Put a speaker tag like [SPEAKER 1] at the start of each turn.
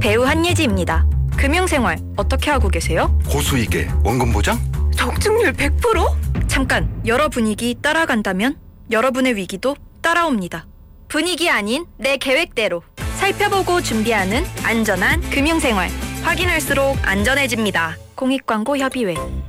[SPEAKER 1] 배우 한예지입니다. 금융생활 어떻게 하고 계세요?
[SPEAKER 2] 고수익에 원금 보장?
[SPEAKER 1] 적중률 100%? 잠깐, 여러 분위기 따라간다면 여러분의 위기도 따라옵니다. 분위기 아닌 내 계획대로 살펴보고 준비하는 안전한 금융생활. 확인할수록 안전해집니다. 공익광고 협의회.